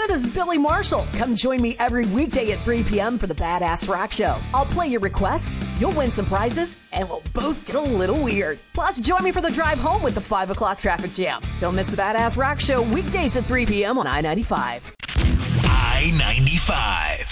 This is Billy Marshall. Come join me every weekday at 3 p.m. for the Badass Rock Show. I'll play your requests, you'll win some prizes, and we'll both get a little weird. Plus, join me for the drive home with the 5 o'clock traffic jam. Don't miss the Badass Rock Show weekdays at 3 p.m. on I-95. I-95.